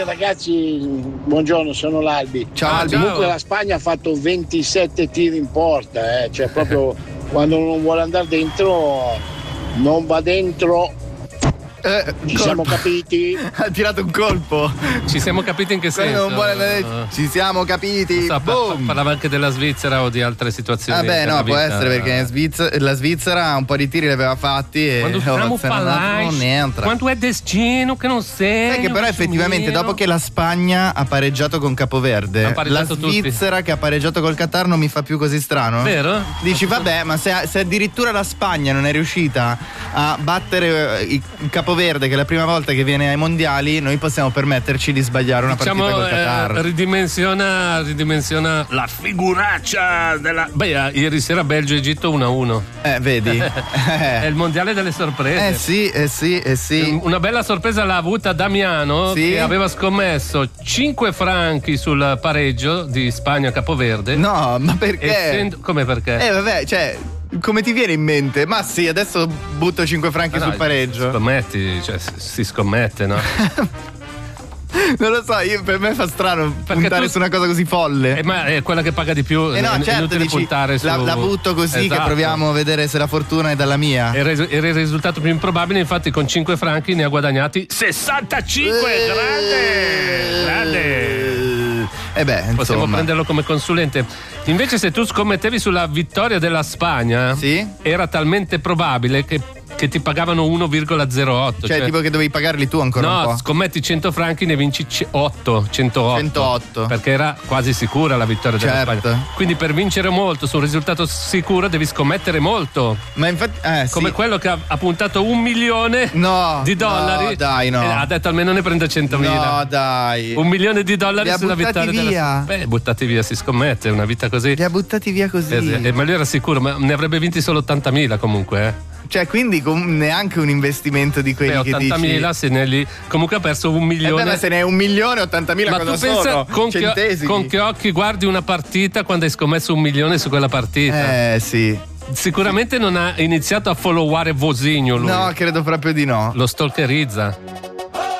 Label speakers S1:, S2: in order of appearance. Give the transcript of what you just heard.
S1: bene ragazzi, buongiorno, sono l'Albi.
S2: Ciao Albi.
S1: Comunque la Spagna ha fatto 27 tiri in porta, cioè proprio quando non vuole andare dentro non va dentro. Ci siamo capiti?
S2: Ha tirato un colpo.
S3: Ci siamo capiti in che senso?
S2: Non vuole... Ci siamo capiti.
S3: Parlava anche della Svizzera o di altre situazioni.
S2: Vabbè, no, può essere perché la Svizzera un po' di tiri li aveva fatti e
S3: quando stiamo parlando
S2: non entra.
S3: Quanto è destino che non sei.
S2: Che però effettivamente dopo che la Spagna ha pareggiato con Capoverde, la Svizzera tutti. Che ha pareggiato col Qatar non mi fa più così strano.
S3: Vero?
S2: Dici vabbè, ma se addirittura la Spagna non è riuscita a battere il Capoverde, che è la prima volta che viene ai mondiali, noi possiamo permetterci di sbagliare una partita col Qatar.
S3: Ridimensiona la figuraccia della. Beh, ieri sera Belgio-Egitto 1-1.
S2: Vedi?
S3: È il mondiale delle sorprese.
S2: Sì.
S3: Una bella sorpresa l'ha avuta Damiano, che aveva scommesso 5 franchi sul pareggio di Spagna-Capoverde.
S2: No, ma perché?
S3: Come perché?
S2: Vabbè, cioè. Come ti viene in mente? Ma sì, adesso butto 5 franchi sul pareggio.
S3: Scommetti, cioè si scommette, no?
S2: Non lo so, per me fa strano puntare su una cosa così folle.
S3: Ma è quella che paga di più.
S2: No, certo, dici, puntare su... la butto così, esatto. Che proviamo a vedere se la fortuna è dalla mia.
S3: Era il risultato più improbabile, infatti con 5 franchi ne ha guadagnati 65. Grande. Possiamo prenderlo come consulente. Invece se tu scommettevi sulla vittoria della Spagna, era talmente probabile che ti pagavano 1,08.
S2: Cioè tipo che dovevi pagarli tu ancora un po'.
S3: No, scommetti 100 franchi, ne vinci 108. Perché era quasi sicura la vittoria della Spagna. Quindi per vincere molto su un risultato sicuro devi scommettere molto.
S2: Ma infatti
S3: come quello che ha puntato $1 milione di dollari.
S2: No, dai, no.
S3: Ha detto almeno ne prende 100.000.
S2: No, dai.
S3: $1 milione sulla vittoria
S2: via.
S3: Buttati via, si scommette, è una vita così.
S2: Li ha buttati via così.
S3: Ma lui era sicuro, ma ne avrebbe vinti solo 80.000 comunque,
S2: Cioè, quindi neanche un investimento di quelli che dici.
S3: 80.000 se ne lì. Comunque ha perso $1 milione.
S2: Ma se ne è 1 milione, 80.000
S3: ma
S2: cosa
S3: tu pensa
S2: sono?
S3: con che occhi guardi una partita quando hai scommesso 1 milione su quella partita?
S2: Sì.
S3: Sicuramente non ha iniziato a followare Vosinho lui.
S2: No, credo proprio di no.
S3: Lo stalkerizza.